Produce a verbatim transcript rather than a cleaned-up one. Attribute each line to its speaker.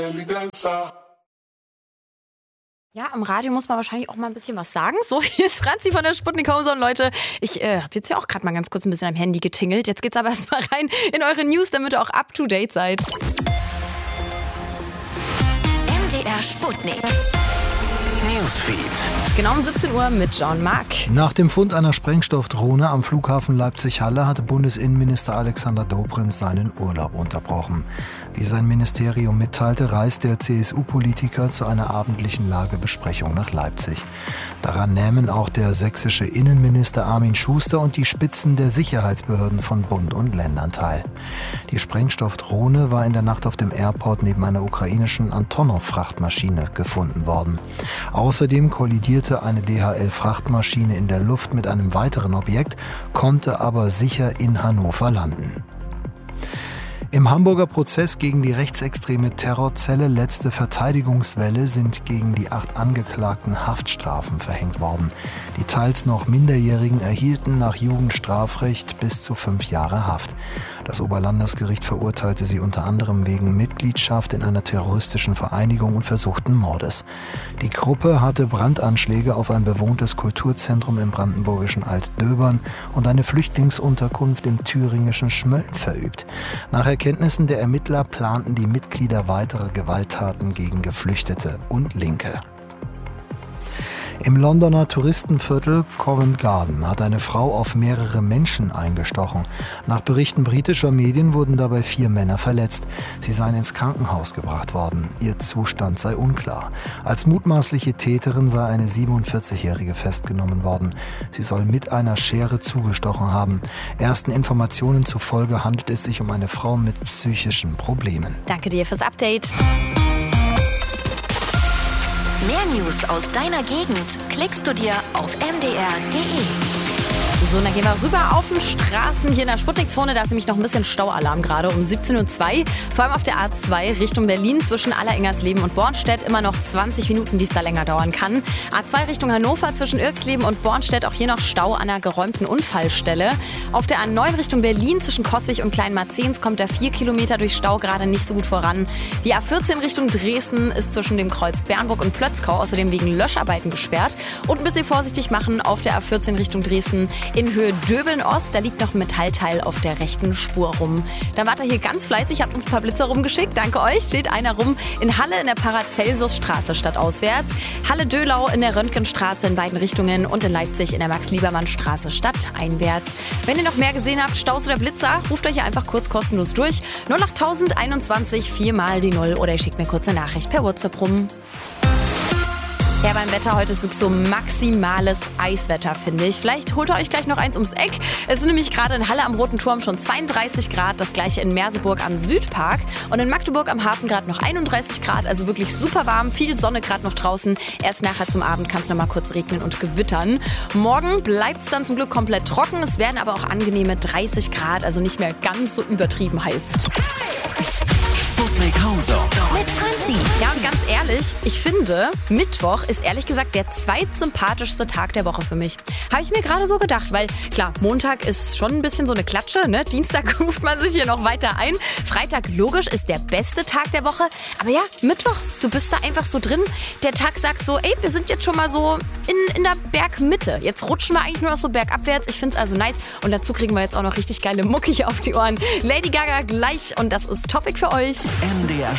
Speaker 1: Ja, am Radio muss man wahrscheinlich auch mal ein bisschen was sagen. So, hier ist Franzi von der Sputnik Hause und Leute, ich äh, habe jetzt ja auch gerade mal ganz kurz ein bisschen am Handy getingelt. Jetzt geht's aber erstmal rein in eure News, damit ihr auch up to date seid.
Speaker 2: M D R Sputnik Newsfeed.
Speaker 1: Genau um siebzehn Uhr mit John Mark.
Speaker 3: Nach dem Fund einer Sprengstoffdrohne am Flughafen Leipzig-Halle hatte Bundesinnenminister Alexander Dobrindt seinen Urlaub unterbrochen. Wie sein Ministerium mitteilte, reist der C S U-Politiker zu einer abendlichen Lagebesprechung nach Leipzig. Daran nähmen auch der sächsische Innenminister Armin Schuster und die Spitzen der Sicherheitsbehörden von Bund und Ländern teil. Die Sprengstoffdrohne war in der Nacht auf dem Airport neben einer ukrainischen Antonov-Frachtmaschine gefunden worden. Außerdem kollidierte eine D H L-Frachtmaschine in der Luft mit einem weiteren Objekt, konnte aber sicher in Hannover landen. Im Hamburger Prozess gegen die rechtsextreme Terrorzelle Letzte Verteidigungswelle sind gegen die acht Angeklagten Haftstrafen verhängt worden. Die teils noch Minderjährigen erhielten nach Jugendstrafrecht bis zu fünf Jahre Haft. Das Oberlandesgericht verurteilte sie unter anderem wegen Mitgliedschaft in einer terroristischen Vereinigung und versuchten Mordes. Die Gruppe hatte Brandanschläge auf ein bewohntes Kulturzentrum im brandenburgischen Altdöbern und eine Flüchtlingsunterkunft im thüringischen Schmölln verübt. Nach Erkenntnissen der Ermittler planten die Mitglieder weitere Gewalttaten gegen Geflüchtete und Linke. Im Londoner Touristenviertel Covent Garden hat eine Frau auf mehrere Menschen eingestochen. Nach Berichten britischer Medien wurden dabei vier Männer verletzt. Sie seien ins Krankenhaus gebracht worden. Ihr Zustand sei unklar. Als mutmaßliche Täterin sei eine siebenundvierzigjährige festgenommen worden. Sie soll mit einer Schere zugestochen haben. Ersten Informationen zufolge handelt es sich um eine Frau mit psychischen Problemen.
Speaker 1: Danke dir fürs Update.
Speaker 2: Mehr News aus deiner Gegend klickst du dir auf m d r punkt d e.
Speaker 1: So, dann gehen wir rüber auf den Straßen hier in der Sputnik-Zone. Da ist nämlich noch ein bisschen Staualarm gerade um siebzehn Uhr zwei. Vor allem auf der A zwei Richtung Berlin zwischen Alleringgersleben und Bornstedt. Immer noch zwanzig Minuten, die es da länger dauern kann. A zwei Richtung Hannover zwischen Irksleben und Bornstedt. Auch hier noch Stau an einer geräumten Unfallstelle. Auf der A neun Richtung Berlin zwischen Coswig und Kleinmarzens kommt da vier Kilometer durch Stau gerade nicht so gut voran. Die A vierzehn Richtung Dresden ist zwischen dem Kreuz Bernburg und Plötzkau außerdem wegen Löscharbeiten gesperrt. Und ein bisschen vorsichtig machen auf der A vierzehn Richtung Dresden in Höhe Döbeln-Ost. Da liegt noch ein Metallteil auf der rechten Spur rum. Dann wart ihr hier ganz fleißig, habt uns ein paar Blitzer rumgeschickt. Danke euch. Steht einer rum in Halle in der Paracelsusstraße stadtauswärts. Halle-Döhlau in der Röntgenstraße in beiden Richtungen und in Leipzig in der Max-Liebermann-Straße stadteinwärts. Wenn ihr noch mehr gesehen habt, Staus oder Blitzer, ruft euch hier einfach kurz kostenlos durch. null acht null eins eins, vier mal die null oder ihr schickt mir kurz eine Nachricht per WhatsApp rum. Ja, beim Wetter heute ist wirklich so maximales Eiswetter, finde ich. Vielleicht holt ihr euch gleich noch eins ums Eck. Es sind nämlich gerade in Halle am Roten Turm schon zweiunddreißig Grad, das gleiche in Merseburg am Südpark und in Magdeburg am Hafen gerade noch einunddreißig Grad, also wirklich super warm, viel Sonne gerade noch draußen. Erst nachher zum Abend kann es noch mal kurz regnen und gewittern. Morgen bleibt es dann zum Glück komplett trocken, es werden aber auch angenehme dreißig Grad, also nicht mehr ganz so übertrieben heiß.
Speaker 2: Sputnik Hause mit Franzi.
Speaker 1: Ja, und ganz ehrlich, ich finde, Mittwoch ist ehrlich gesagt der zweitsympathischste Tag der Woche für mich. Habe ich mir gerade so gedacht, weil klar, Montag ist schon ein bisschen so eine Klatsche, ne? Dienstag ruft man sich hier noch weiter ein. Freitag, logisch, ist der beste Tag der Woche. Aber ja, Mittwoch, du bist da einfach so drin. Der Tag sagt so, ey, wir sind jetzt schon mal so in, in der Bergmitte. Jetzt rutschen wir eigentlich nur noch so bergabwärts. Ich finde es also nice. Und dazu kriegen wir jetzt auch noch richtig geile Mucki auf die Ohren. Lady Gaga gleich und das ist Topic für euch.
Speaker 2: M D R